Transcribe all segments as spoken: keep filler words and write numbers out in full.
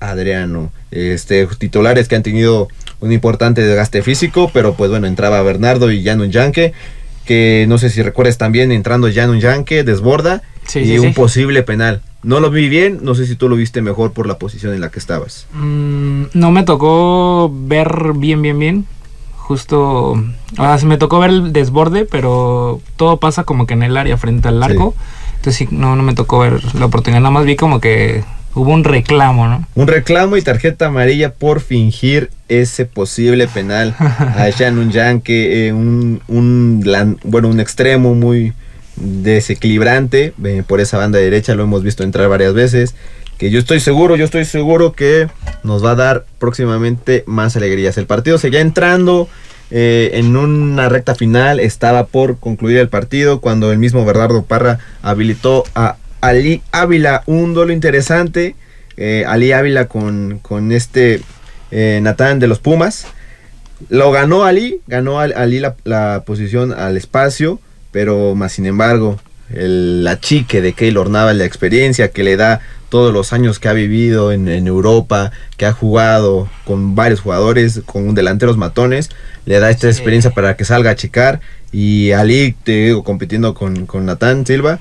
Adriano. Este, titulares que han tenido un importante desgaste físico, pero pues bueno, entraba Bernardo y Janun Janke, que no sé si recuerdas también entrando Janun Janke, desborda sí, y sí, un sí. posible penal. No lo vi bien, no sé si tú lo viste mejor por la posición en la que estabas. Mm, no me tocó ver bien, bien, bien. Justo, o sea, me tocó ver el desborde, pero todo pasa como que en el área frente al arco. Sí. Entonces sí, no, no me tocó ver la oportunidad, nada más vi como que hubo un reclamo, ¿no? Un reclamo y tarjeta amarilla por fingir ese posible penal a Janun Janke, eh, un, un, bueno, un extremo muy desequilibrante eh, por esa banda derecha, lo hemos visto entrar varias veces, que yo estoy seguro, yo estoy seguro que nos va a dar próximamente más alegrías. El partido seguía entrando eh, en una recta final, estaba por concluir el partido cuando el mismo Bernardo Parra habilitó a Ali Ávila, un duelo interesante, eh, Ali Ávila con, con este eh, Natán de los Pumas, lo ganó Ali, ganó Ali la, la posición al espacio, pero más sin embargo, el, la chique de Keylor Navas, la experiencia que le da todos los años que ha vivido en, en Europa, que ha jugado con varios jugadores, con delanteros matones, le da esta sí. experiencia para que salga a checar, y Ali, te digo, compitiendo con, con Natán Silva,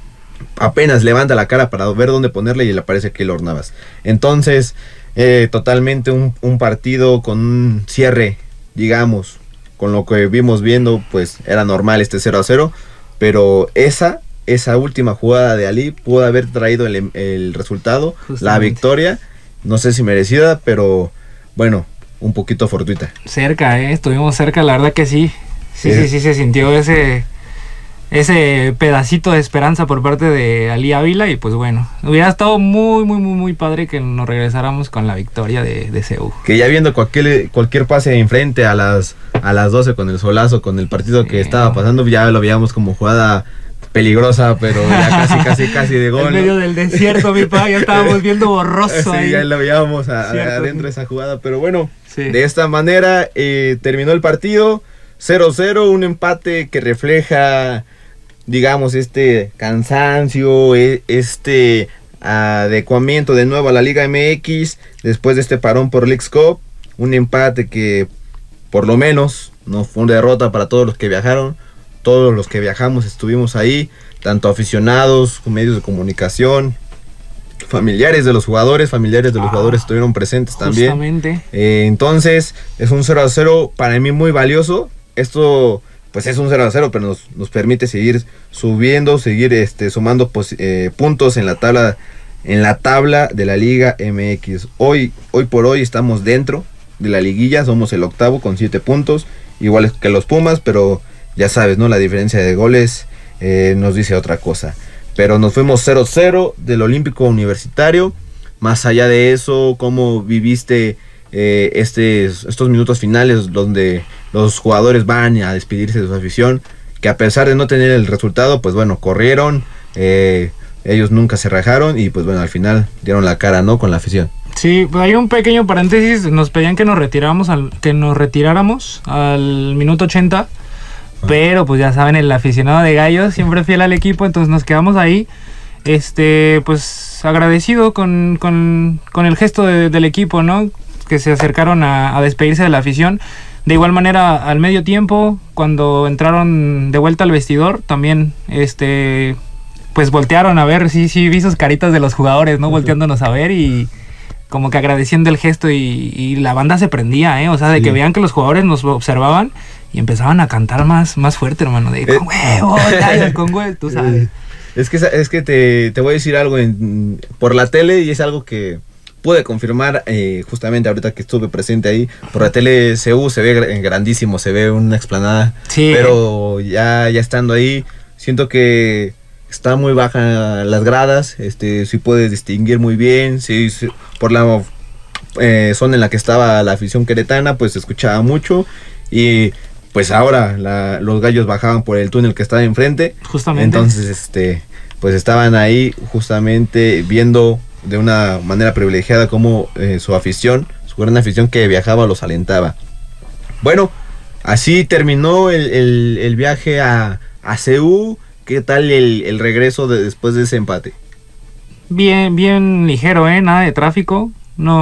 apenas levanta la cara para ver dónde ponerle y le aparece Keylor Navas. Entonces, eh, totalmente un, un partido con un cierre, digamos, con lo que vimos viendo, pues era normal este cero a cero, pero esa, esa última jugada de Ali pudo haber traído el, el resultado, justamente. La victoria, no sé si merecida, pero bueno, un poquito fortuita. Cerca, eh, estuvimos cerca, la verdad que sí, sí, sí, sí, sí se sintió ese... ese pedacito de esperanza por parte de Ali Ávila, y pues bueno, hubiera estado muy, muy, muy, muy padre que nos regresáramos con la victoria de, de C U. Que ya viendo cualquier, cualquier pase enfrente a las, a las doce con el solazo, con el partido sí, que estaba no. pasando, ya lo veíamos como jugada peligrosa, pero ya casi, casi, casi de gol. En medio del desierto, mi pa, ya estábamos viendo borroso sí, ahí. ya lo veíamos a, Cierto, adentro de esa jugada, pero bueno, sí. de esta manera eh, terminó el partido, cero cero, un empate que refleja, digamos, este cansancio, este adecuamiento de nuevo a la Liga M X después de este parón por Leagues Cup, un empate que por lo menos no fue una derrota para todos los que viajaron, todos los que viajamos estuvimos ahí, tanto aficionados, medios de comunicación, familiares de los jugadores, familiares de los ah, jugadores estuvieron presentes también. Justamente. Eh, entonces es un cero a cero para mí muy valioso, esto... pues es un cero a cero, pero nos, nos permite seguir subiendo, seguir este, sumando pos, eh, puntos en la tabla en la tabla de la Liga M X. Hoy, hoy por hoy estamos dentro de la liguilla, somos el octavo con siete puntos, igual que los Pumas, pero ya sabes, ¿no? La diferencia de goles eh, nos dice otra cosa. Pero nos fuimos cero cero del Olímpico Universitario. Más allá de eso, ¿cómo viviste eh, este, estos minutos finales donde los jugadores van a despedirse de su afición, que a pesar de no tener el resultado, pues bueno, corrieron, eh, ellos nunca se rajaron y pues bueno, al final dieron la cara, ¿no? Con la afición. Sí, pues hay un pequeño paréntesis, nos pedían que nos retiráramos al, que nos retiráramos al minuto ochenta, ah. pero pues ya saben, el aficionado de Gallos siempre fiel al equipo, entonces nos quedamos ahí, este, pues agradecido con, con, con el gesto de, del equipo, ¿no? Que se acercaron a, a despedirse de la afición. De igual manera, al medio tiempo, cuando entraron de vuelta al vestidor, también, este, pues voltearon a ver, sí, sí, vi sus caritas de los jugadores, ¿no? Volteándonos a ver y como que agradeciendo el gesto, y, y la banda se prendía, ¿eh? O sea, de sí. que vean que los jugadores nos observaban y empezaban a cantar más, más fuerte, hermano, de con huevo, con huevo, tú sabes. Es que, es que te, te voy a decir algo en, por la tele, y es algo que pude confirmar eh, justamente ahorita que estuve presente ahí. Por la tele C U se ve grandísimo, se ve una explanada, sí. pero ya, ya estando ahí, siento que está muy baja las gradas, este, sí puedes distinguir muy bien, sí, sí, por la eh, zona en la que estaba la afición queretana, pues se escuchaba mucho, y pues ahora la, los Gallos bajaban por el túnel que estaba enfrente, justamente. Entonces este, pues estaban ahí justamente viendo de una manera privilegiada cómo eh, su afición, su gran afición que viajaba, los alentaba. Bueno, así terminó el, el, el viaje a, a C U. ¿Qué tal el, el regreso de, después de ese empate? Bien, bien ligero, ¿eh? Nada de tráfico. No,